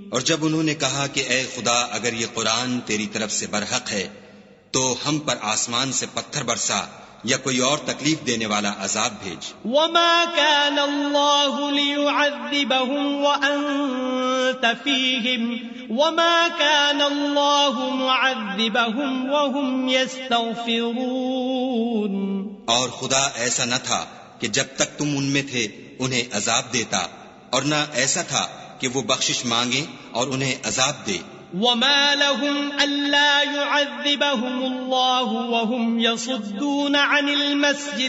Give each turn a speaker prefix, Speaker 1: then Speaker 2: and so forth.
Speaker 1: और जब उन्होंने कहा कि ए खुदा, अगर ये कुरान तेरी तरफ से बरहक है तो हम पर आसमान से पत्थर बरसा या कोई और तकलीफ देने वाला अजाब भेज।
Speaker 2: वमा कान अल्लाहु लियुअज़्ज़िबहुम व अंत फीहिम वमा कान अल्लाहु मुअज़्ज़िबहुम व हुम यस्तग़फिरून।
Speaker 1: और खुदा ऐसा न था कि जब तक तुम उनमें थे उन्हें अजाब देता, और न ऐसा था कि वो बख्शिश मांगे और उन्हें अजाब दे।
Speaker 2: वमा लहुम अल्ला युअज़्ज़िबहुमुल्लाहु व हुम यसुद्दून अनिल मस्जिद